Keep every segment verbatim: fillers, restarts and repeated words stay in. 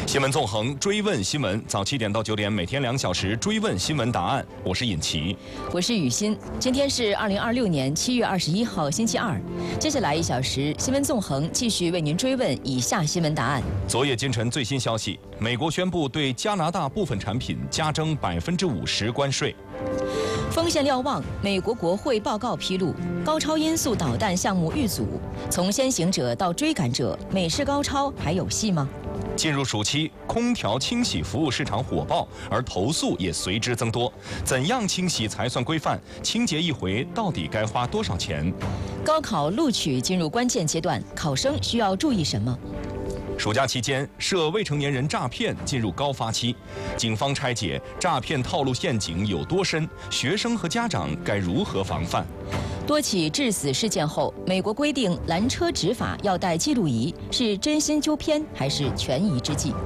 新闻纵横，追问新闻，早七点到九点，每天两小时追问新闻答案。我是尹奇， 我是雨欣。今天是二零二六年七月二十一号，星期二。接下来一小时，新闻纵横继续为您追问以下新闻答案。 昨夜今晨最新消息，美国宣布对加拿大部分产品加征百分之五十关税。 锋线瞭望，美国国会报告披露，高超音速导弹项目遇阻，从先行者到追赶者，美式高超还有戏吗？ 进入暑期，空调清洗服务市场火爆，而投诉也随之增多。怎样清洗才算规范？清洁一回到底该花多少钱？ 高考录取进入关键阶段，考生需要注意什么？ 暑假期间，涉未成年人诈骗进入高发期，警方拆解诈骗套路陷阱有多深，学生和家长该如何防范？ 多起致死事件后，美国规定拦车执法要带记录仪，是真心纠偏还是权宜之计？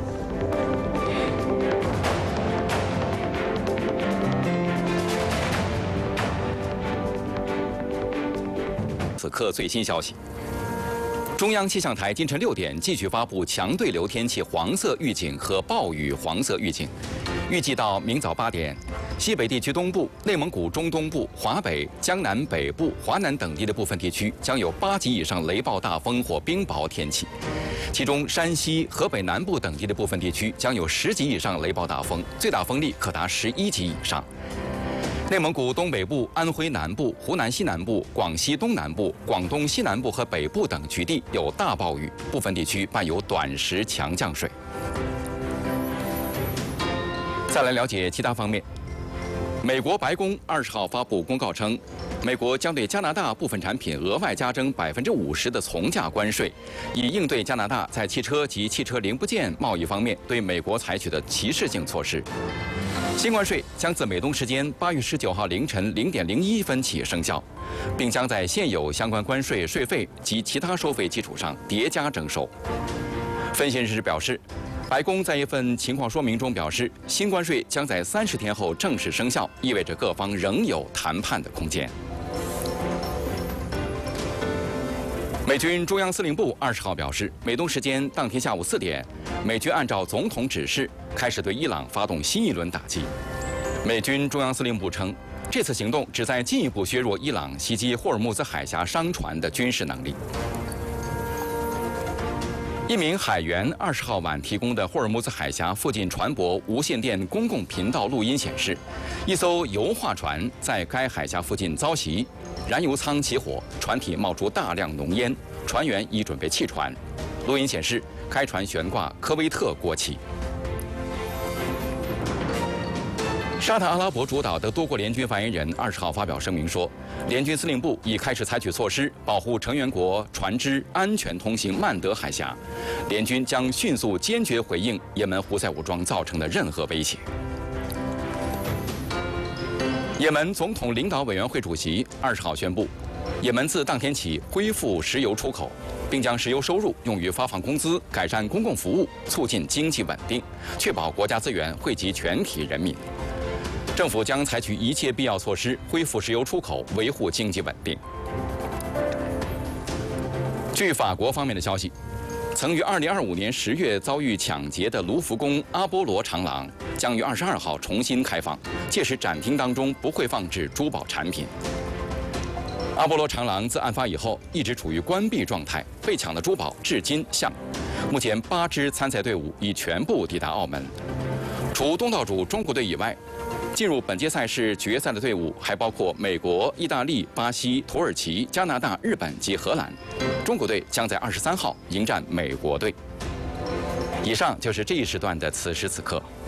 此刻最新消息。中央气象台今晨六点继续发布强对流天气黄色预警和暴雨黄色预警，预计到明早八点，西北地区东部、内蒙古中东部、华北、江南北部、华南等地的部分地区将有八级以上雷暴大风或冰雹天气，其中山西、河北南部等地的部分地区将有十级以上雷暴大风，最大风力可达十一级以上。内蒙古东北部、安徽南部、湖南西南部、广西东南部、广东西南部和北部等局地有大暴雨，部分地区伴有短时强降水。再来了解其他方面，美国白宫二十号发布公告称，美国将对加拿大部分产品额外加征百分之五十的从价关税，以应对加拿大在汽车及汽车零部件贸易方面对美国采取的歧视性措施。新关税将自美东时间八月十九号凌晨零点零一分起生效，并将在现有相关关税、税费及其他收费基础上叠加征收。分析人士表示，白宫在一份情况说明中表示，新关税将在三十天后正式生效，意味着各方仍有谈判的空间。美军中央司令部二十号表示，美东时间当天下午四点，美军按照总统指示开始对伊朗发动新一轮打击。美军中央司令部称，这次行动旨在进一步削弱伊朗袭击霍尔木兹海峡商船的军事能力。一名海员二十号晚提供的霍尔木兹海峡附近船舶无线电公共频道录音显示，一艘油画船在该海峡附近遭袭，燃油舱起火，船体冒出大量浓烟，船员已准备弃船。录音显示，该船悬挂科威特国旗。沙特阿拉伯主导的多国联军发言人二十号发表声明说，联军司令部已开始采取措施保护成员国船只安全通行曼德海峡，联军将迅速坚决回应也门胡塞武装造成的任何威胁。也门总统领导委员会主席二十号宣布，也门自当天起恢复石油出口，并将石油收入用于发放工资、改善公共服务、促进经济稳定，确保国家资源惠及全体人民。政府将采取一切必要措施恢复石油出口，维护经济稳定。据法国方面的消息，曾于二零二五年十月遭遇抢劫的卢浮宫阿波罗长廊将于二十二号重新开放，届时展厅当中不会放置珠宝产品。阿波罗长廊自案发以后一直处于关闭状态，被抢的珠宝至今项。目前八支参赛队伍已全部抵达澳门，除东道主中国队以外，进入本届赛事决赛的队伍还包括美国、意大利、巴西、土耳其、加拿大、日本及荷兰。中国队将在二十三号迎战美国队。以上就是这一时段的此时此刻。